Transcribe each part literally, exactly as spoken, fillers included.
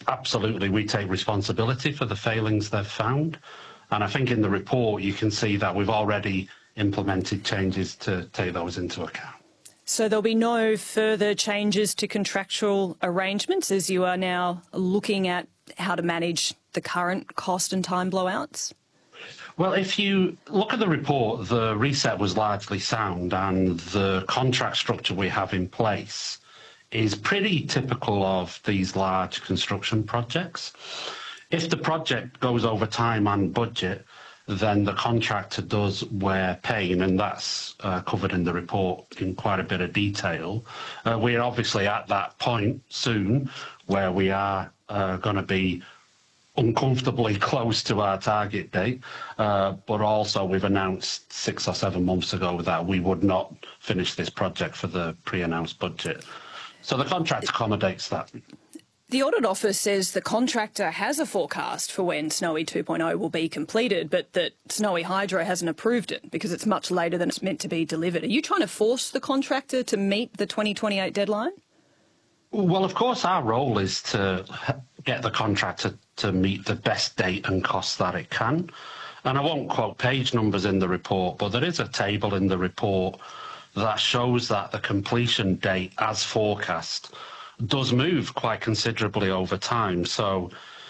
absolutely, we take responsibility for the failings they've found. And I think in the report you can see that we've already implemented changes to take those into account. So there'll be no further changes to contractual arrangements as you are now looking at how to manage the current cost and time blowouts? Well, if you look at the report, the reset was largely sound, and the contract structure we have in place is pretty typical of these large construction projects. If the project goes over time and budget, then the contractor does wear pain, and that's uh, covered in the report in quite a bit of detail. Uh, we're obviously at that point soon where we are uh, going to be uncomfortably close to our target date, uh, but also we've announced six or seven months ago that we would not finish this project for the pre-announced budget. So the contract accommodates that. The Audit Office says the contractor has a forecast for when Snowy two point oh will be completed, but that Snowy Hydro hasn't approved it because it's much later than it's meant to be delivered. Are you trying to force the contractor to meet the twenty twenty-eight deadline? Well, of course, our role is to get the contractor to meet the best date and cost that it can. And I won't quote page numbers in the report, but there is a table in the report that shows that the completion date, as forecast, does move quite considerably over time. So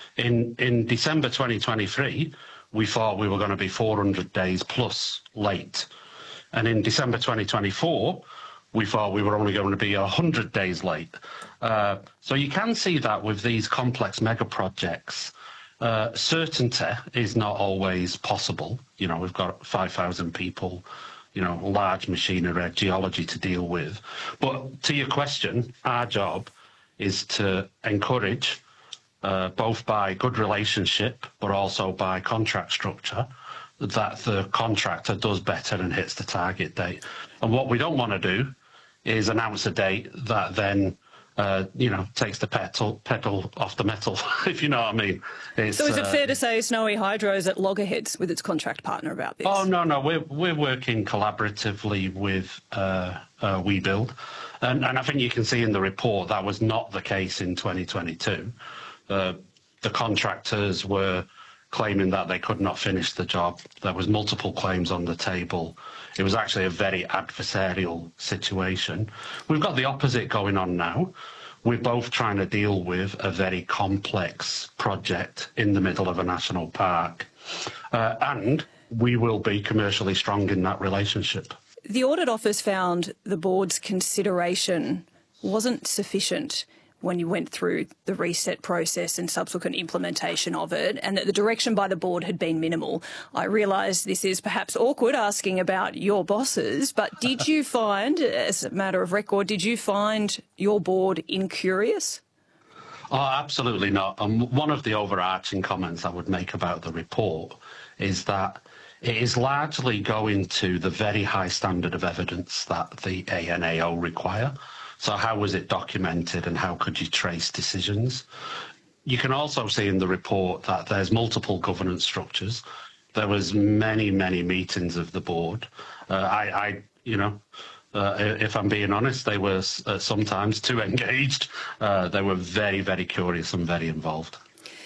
in in December twenty twenty-three, we thought we were going to be four hundred days plus late. And in December twenty twenty-four, we thought we were only going to be one hundred days late. Uh, so you can see that with these complex mega projects, uh, certainty is not always possible. You know, we've got five thousand people, you know, large machinery, geology to deal with. But to your question, our job is to encourage, uh, both by good relationship, but also by contract structure, that the contractor does better and hits the target date. And what we don't want to do is announce a date that then, uh, you know, takes the pedal, pedal off the metal, if you know what I mean. It's, so is it uh, fair to say Snowy Hydro is at loggerheads with its contract partner about this? Oh, no, no, we're, we're working collaboratively with uh, uh, WeBuild. And, and I think you can see in the report that was not the case in twenty twenty-two. Uh, the contractors were claiming that they could not finish the job. There was multiple claims on the table. It was actually a very adversarial situation. We've got the opposite going on now. We're both trying to deal with a very complex project in the middle of a national park. Uh, and we will be commercially strong in that relationship. The Audit Office found the board's consideration wasn't sufficient when you went through the reset process and subsequent implementation of it, and that the direction by the board had been minimal. I realise this is perhaps awkward asking about your bosses, but did you find, as a matter of record, did you find your board incurious? Oh, absolutely not. Um, one of the overarching comments I would make about the report is that it is largely going to the very high standard of evidence that the A N A O require. So how was it documented and how could you trace decisions? You can also see in the report that there's multiple governance structures. There was many, many meetings of the board. Uh, I, I, you know, uh, if I'm being honest, they were uh, sometimes too engaged. Uh, they were very, very curious and very involved.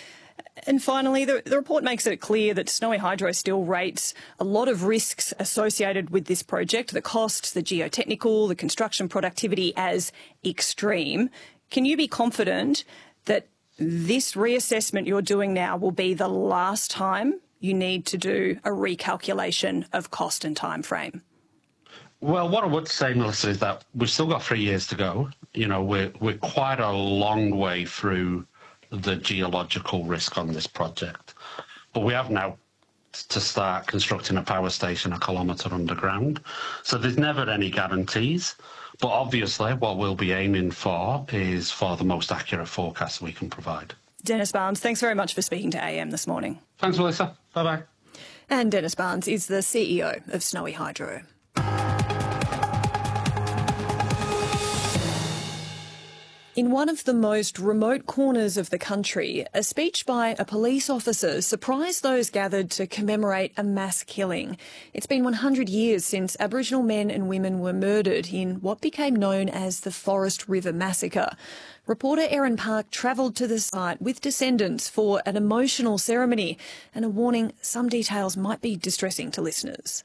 And finally, the, the report makes it clear that Snowy Hydro still rates a lot of risks associated with this project, the costs, the geotechnical, the construction productivity as extreme. Can you be confident that this reassessment you're doing now will be the last time you need to do a recalculation of cost and time frame? Well, what I would say, Melissa, is that we've still got three years to go. You know, we're, we're quite a long way through the geological risk on this project. But we have now to start constructing a power station a kilometre underground. So there's never any guarantees. But obviously what we'll be aiming for is for the most accurate forecast we can provide. Dennis Barnes, thanks very much for speaking to A M this morning. Thanks, Melissa. Bye-bye. And Dennis Barnes is the C E O of Snowy Hydro. In one of the most remote corners of the country, a speech by a police officer surprised those gathered to commemorate a mass killing. It's been one hundred years since Aboriginal men and women were murdered in what became known as the Forest River Massacre. Reporter Erin Park travelled to the site with descendants for an emotional ceremony and a warning some details might be distressing to listeners.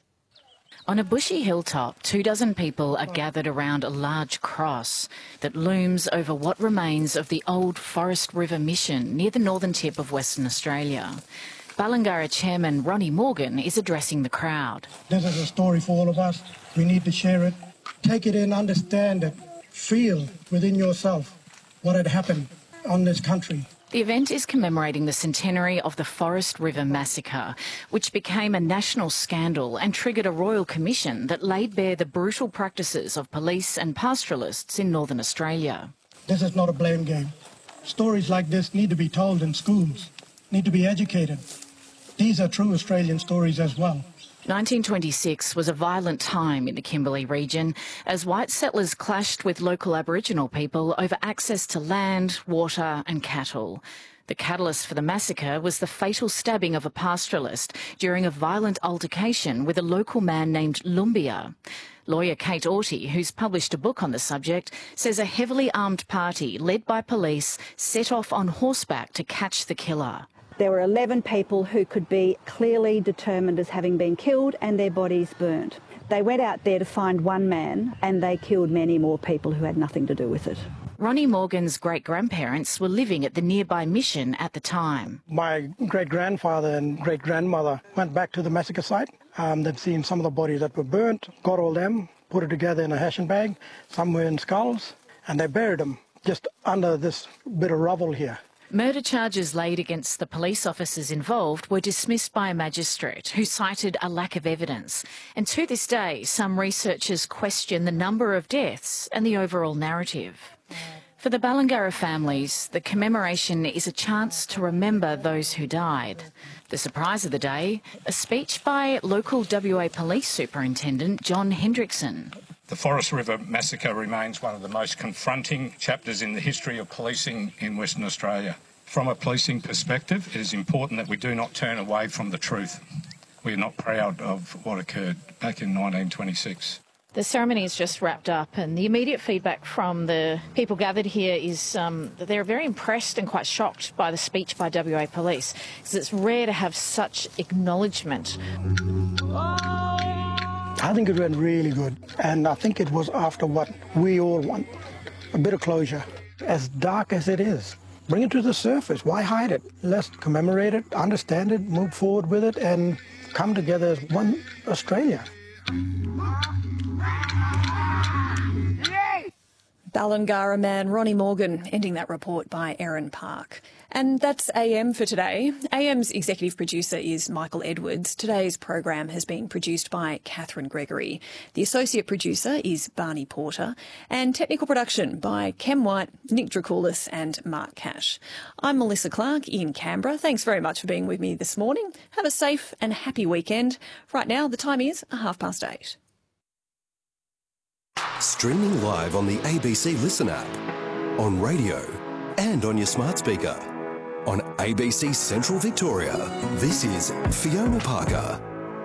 On a bushy hilltop, two dozen people are gathered around a large cross that looms over what remains of the old Forest River Mission near the northern tip of Western Australia. Balangara Chairman Ronnie Morgan is addressing the crowd. This is a story for all of us. We need to share it. Take it in, understand it. Feel within yourself what had happened on this country. The event is commemorating the centenary of the Forest River Massacre, which became a national scandal and triggered a royal commission that laid bare the brutal practices of police and pastoralists in Northern Australia. This is not a blame game. Stories like this need to be told in schools, need to be educated. These are true Australian stories as well. nineteen twenty-six was a violent time in the Kimberley region as white settlers clashed with local Aboriginal people over access to land, water and cattle. The catalyst for the massacre was the fatal stabbing of a pastoralist during a violent altercation with a local man named Lumbia. Lawyer Kate Aughty, who's published a book on the subject, says a heavily armed party led by police set off on horseback to catch the killer. There were eleven people who could be clearly determined as having been killed and their bodies burnt. They went out there to find one man and they killed many more people who had nothing to do with it. Ronnie Morgan's great-grandparents were living at the nearby mission at the time. My great-grandfather and great-grandmother went back to the massacre site. Um, they'd seen some of the bodies that were burnt, got all them, put it together in a hashing bag, some were in skulls, and they buried them just under this bit of rubble here. Murder charges laid against the police officers involved were dismissed by a magistrate who cited a lack of evidence. And to this day, some researchers question the number of deaths and the overall narrative. For the Balangara families, the commemoration is a chance to remember those who died. The surprise of the day, a speech by local W A Police Superintendent John Hendrickson. The Forest River Massacre remains one of the most confronting chapters in the history of policing in Western Australia. From a policing perspective, it is important that we do not turn away from the truth. We are not proud of what occurred back in nineteen twenty-six. The ceremony has just wrapped up and the immediate feedback from the people gathered here is um, that they're very impressed and quite shocked by the speech by W A Police, because it's rare to have such acknowledgement. I think it went really good, and I think it was after what we all want, a bit of closure. As dark as it is, bring it to the surface. Why hide it? Let's commemorate it, understand it, move forward with it, and come together as one Australia. Balangara man Ronnie Morgan ending that report by Erin Park. And that's A M for today. A M's executive producer is Michael Edwards. Today's program has been produced by Catherine Gregory. The associate producer is Barney Porter. And technical production by Kem White, Nick Dracoulis and Mark Cash. I'm Melissa Clark in Canberra. Thanks very much for being with me this morning. Have a safe and happy weekend. Right now, the time is half past eight. Streaming live on the A B C Listen app, on radio and on your smart speaker. On A B C Central Victoria, this is Fiona Parker.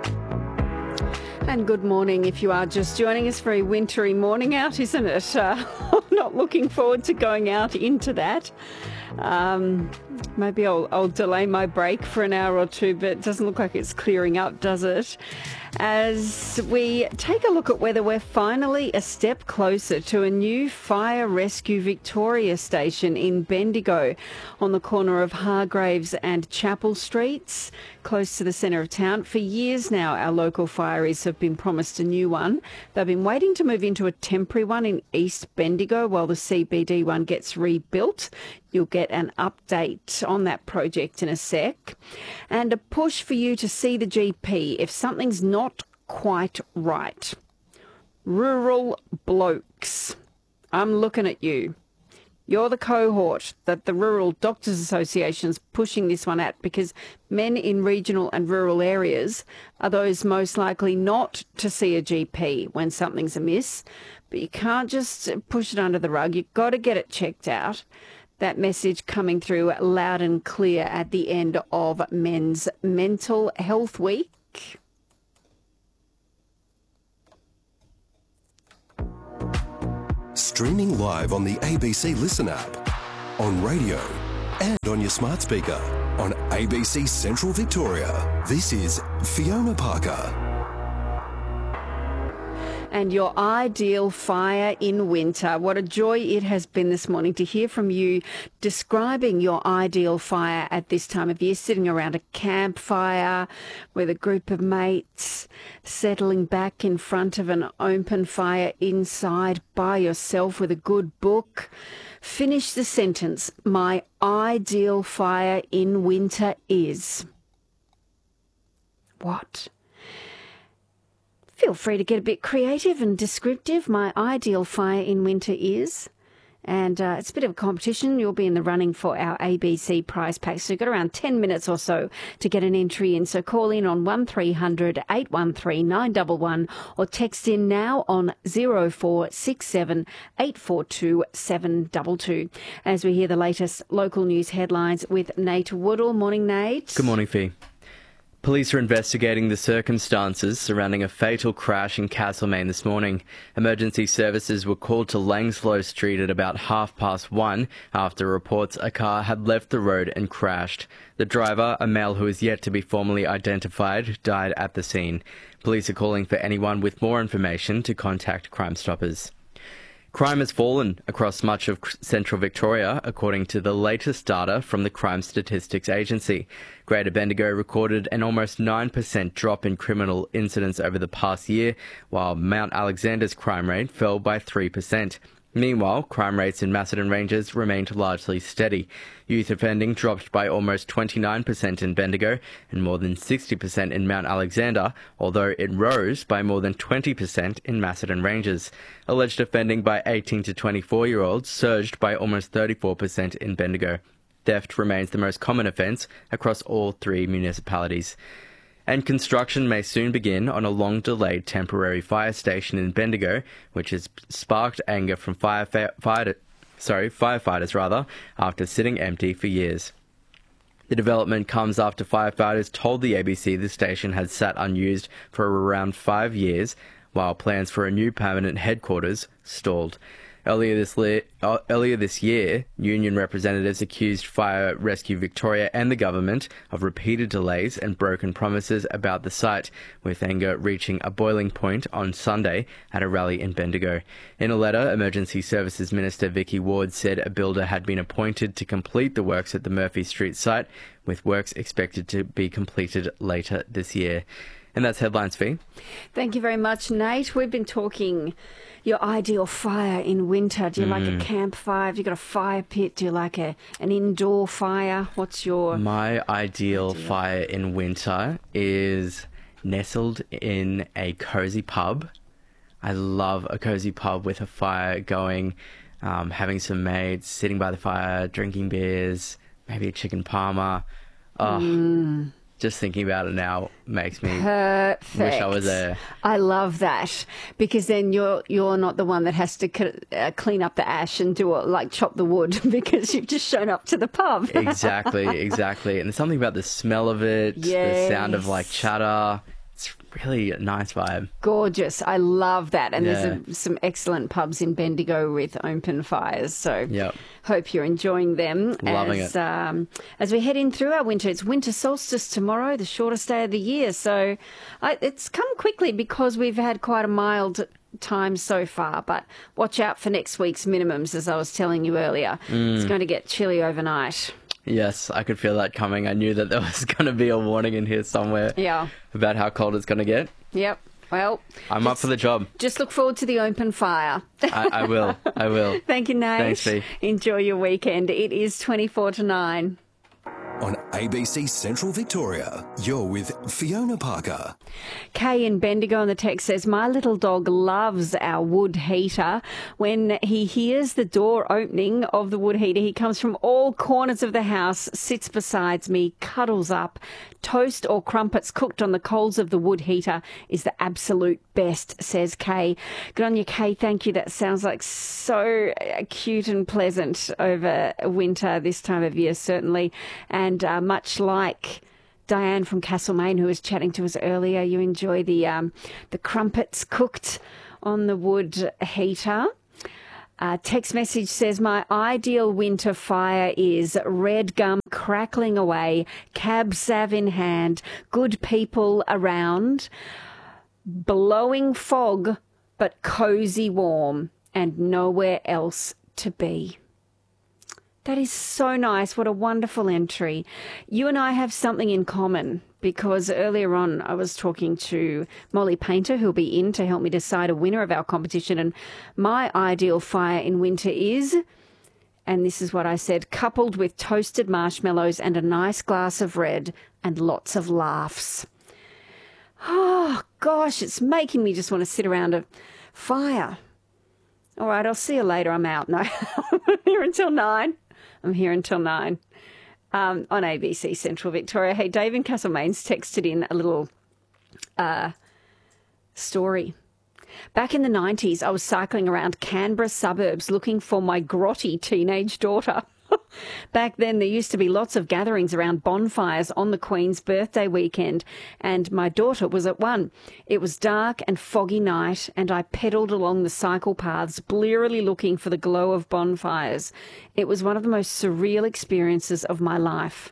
And good morning. If you are just joining us, very wintry morning out, isn't it? Uh, I'm not looking forward to going out into that. Um, maybe I'll, I'll delay my break for an hour or two, but it doesn't look like it's clearing up, does it? As we take a look at whether we're finally a step closer to a new Fire Rescue Victoria station in Bendigo on the corner of Hargraves and Chapel Streets, close to the centre of town. For years now, our local fireys have been promised a new one. They've been waiting to move into a temporary one in East Bendigo while the C B D one gets rebuilt. You'll get an update on that project in a sec. And a push for you to see the G P if something's not quite right. Rural blokes, I'm looking at you. You're the cohort that the Rural Doctors Association's pushing this one at, because men in regional and rural areas are those most likely not to see a G P when something's amiss. But you can't just push it under the rug. You've got to get it checked out. That message coming through loud and clear at the end of Men's Mental Health Week. Streaming live on the A B C Listen app, on radio and on your smart speaker on A B C Central Victoria. This is Fiona Parker. And your ideal fire in winter. What a joy it has been this morning to hear from you describing your ideal fire at this time of year, sitting around a campfire with a group of mates, settling back in front of an open fire inside by yourself with a good book. Finish the sentence. My ideal fire in winter is... what? Feel free to get a bit creative and descriptive. My ideal fire in winter is... And uh, it's a bit of a competition. You'll be in the running for our A B C prize pack. So you've got around ten minutes or so to get an entry in. So call in on one three hundred eight one three nine one one or text in now on zero four six seven eight four two seven two two. As we hear the latest local news headlines with Nate Woodall. Morning, Nate. Good morning, Fee. Police are investigating the circumstances surrounding a fatal crash in Castlemaine this morning. Emergency services were called to Langslow Street at about half past one after reports a car had left the road and crashed. The driver, a male who is yet to be formally identified, died at the scene. Police are calling for anyone with more information to contact Crime Stoppers. Crime has fallen across much of central Victoria, according to the latest data from the Crime Statistics Agency. Greater Bendigo recorded an almost nine percent drop in criminal incidents over the past year, while Mount Alexander's crime rate fell by three percent. Meanwhile, crime rates in Macedon Ranges remained largely steady. Youth offending dropped by almost twenty-nine percent in Bendigo and more than sixty percent in Mount Alexander, although it rose by more than twenty percent in Macedon Ranges. Alleged offending by eighteen to twenty-four-year-olds surged by almost thirty-four percent in Bendigo. Theft remains the most common offence across all three municipalities. And construction may soon begin on a long-delayed temporary fire station in Bendigo, which has sparked anger from firefighter, sorry, firefighters rather, after sitting empty for years. The development comes after firefighters told the A B C the station had sat unused for around five years, while plans for a new permanent headquarters stalled. Earlier this, li- uh, earlier this year, union representatives accused Fire Rescue Victoria and the government of repeated delays and broken promises about the site, with anger reaching a boiling point on Sunday at a rally in Bendigo. In a letter, Emergency Services Minister Vicky Ward said a builder had been appointed to complete the works at the Murphy Street site, with works expected to be completed later this year. And that's Headlines, Fee. Thank you very much, Nate. We've been talking your ideal fire in winter. Do you mm. like a campfire? Have you got a fire pit? Do you like a an indoor fire? What's your... My ideal, ideal fire in winter is nestled in a cosy pub. I love a cosy pub with a fire going, um, having some mates, sitting by the fire, drinking beers, maybe a chicken parma. Oh, mm. Just thinking about it now makes me Perfect. wish I was there. I love that, because then you're you're not the one that has to uh, clean up the ash and do it, like chop the wood, because you've just shown up to the pub. Exactly, exactly. And there's something about the smell of it, yes. the sound of like chatter. It's really a nice vibe. Gorgeous. I love that. And yeah. there's a, some excellent pubs in Bendigo with open fires. So yep. hope you're enjoying them. Loving as, it. Um, as we head in through our winter. It's winter solstice tomorrow, the shortest day of the year. So I, it's come quickly because we've had quite a mild time so far. But watch out for next week's minimums, as I was telling you earlier. Mm. It's going to get chilly overnight. Yes, I could feel that coming. I knew that there was going to be a warning in here somewhere yeah. about how cold it's going to get. Yep. Well, I'm just, up for the job. Just look forward to the open fire. I, I will. I will. Thank you, Nate. Thanks, Fee. Enjoy your weekend. It is twenty-four to nine. on A B C Central Victoria. You're with Fiona Parker. Kay in Bendigo on the text says, my little dog loves our wood heater. When he hears the door opening of the wood heater, he comes from all corners of the house, sits beside me, cuddles up. Toast or crumpets cooked on the coals of the wood heater is the absolute best, says Kay. Good on you, Kay. Thank you. That sounds like so cute and pleasant over winter this time of year, certainly. And uh, much like Diane from Castlemaine, who was chatting to us earlier, you enjoy the um, the crumpets cooked on the wood heater. Uh, text message says, my ideal winter fire is red gum crackling away, cab sav in hand, good people around, blowing fog, but cosy warm, and nowhere else to be. That is so nice. What a wonderful entry. You and I have something in common, because earlier on I was talking to Molly Painter, who'll be in to help me decide a winner of our competition. And my ideal fire in winter is, and this is what I said, coupled with toasted marshmallows and a nice glass of red and lots of laughs. Oh, gosh, it's making me just want to sit around a fire. All right, I'll see you later. I'm out. No, I'm here until nine. I'm here until nine. Um, on A B C Central Victoria. Hey, Dave in Castlemaine's texted in a little uh, story. Back in the nineties, I was cycling around Canberra suburbs looking for my grotty teenage daughter. Back then, there used to be lots of gatherings around bonfires on the Queen's birthday weekend, and my daughter was at one. It was dark and foggy night, and I pedalled along the cycle paths, blearily looking for the glow of bonfires. It was one of the most surreal experiences of my life.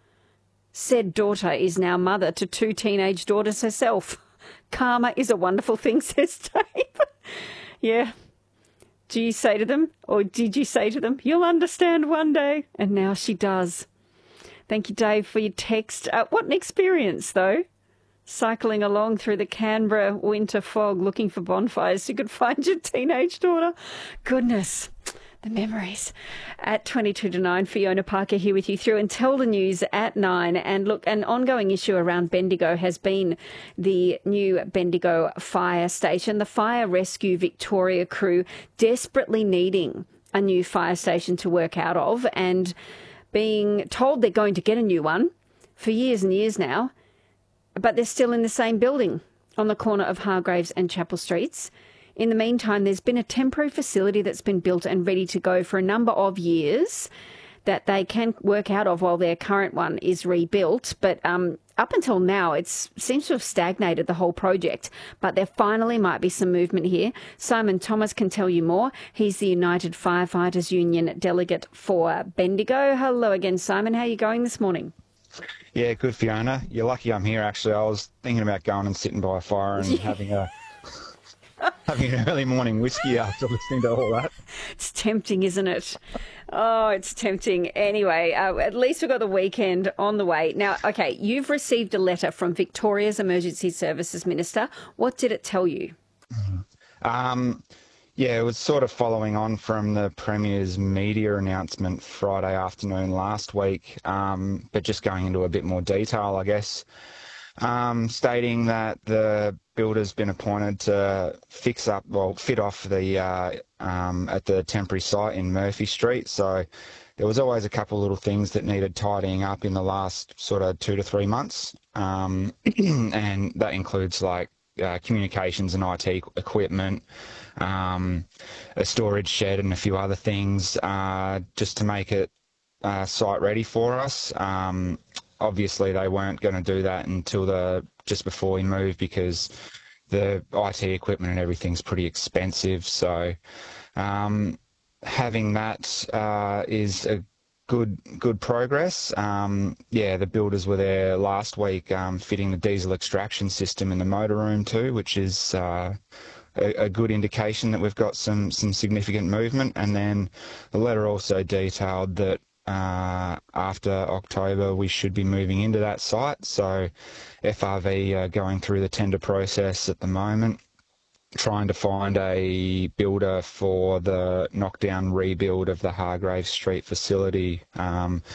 Said daughter is now mother to two teenage daughters herself. Karma is a wonderful thing, says Dave. Yeah. Do you say to them, or did you say to them, you'll understand one day? And now she does. Thank you, Dave, for your text. Uh, what an experience, though. Cycling along through the Canberra winter fog looking for bonfires. You could find your teenage daughter. Goodness, the memories. At twenty-two to nine, Fiona Parker here with you through Until the News at nine. And look, an ongoing issue around Bendigo has been the new Bendigo fire station. The Fire Rescue Victoria crew desperately needing a new fire station to work out of, and being told they're going to get a new one for years and years now, but they're still in the same building on the corner of Hargraves and Chapel Streets. In the meantime, there's been a temporary facility that's been built and ready to go for a number of years that they can work out of while their current one is rebuilt. But um, up until now, it seems to have stagnated, the whole project. But there finally might be some movement here. Simon Thomas can tell you more. He's the United Firefighters Union delegate for Bendigo. Hello again, Simon. How are you going this morning? Yeah, good, Fiona. You're lucky I'm here, actually. I was thinking about going and sitting by a fire and yeah. having a... having an early morning whiskey after listening to all that. It's tempting, isn't it? Oh, it's tempting. Anyway, uh, at least we've got the weekend on the way. Now, okay, you've received a letter from Victoria's Emergency Services Minister. What did it tell you? Um, yeah, it was sort of following on from the Premier's media announcement Friday afternoon last week, um, but just going into a bit more detail, I guess. Um, stating that the builder's been appointed to fix up, well, fit off the uh, um, at the temporary site in Murphy Street. So there was always a couple of little things that needed tidying up in the last sort of two to three months, um, and that includes like uh, communications and I T equipment, um, a storage shed, and a few other things, uh, just to make it uh, site ready for us. Um, Obviously, they weren't going to do that until the just before we moved, because the I T equipment and everything's pretty expensive. So um, having that uh, is a good good progress. Um, yeah, the builders were there last week um, fitting the diesel extraction system in the motor room too, which is uh, a, a good indication that we've got some some significant movement. And then the letter also detailed that Uh, after October, we should be moving into that site. So F R V are going through the tender process at the moment, trying to find a builder for the knockdown rebuild of the Hargraves Street facility. Um,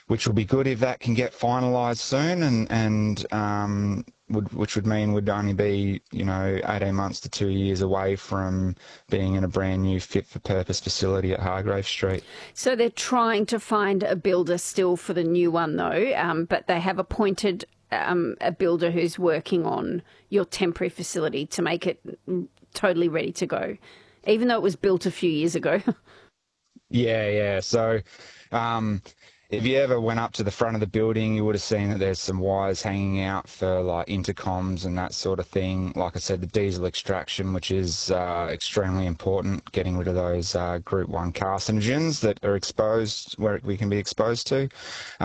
which will be good if that can get finalised soon, and and um, would, which would mean would only be, you know, eighteen months to two years away from being in a brand new fit-for-purpose facility at Hargrave Street. So they're trying to find a builder still for the new one, though, um, but they have appointed um, a builder who's working on your temporary facility to make it totally ready to go, even though it was built a few years ago. Yeah, yeah. So um, if you ever went up to the front of the building, you would have seen that there's some wires hanging out for like intercoms and that sort of thing. Like I said, the diesel extraction, which is uh, extremely important, getting rid of those uh, group one carcinogens that are exposed, where we can be exposed to.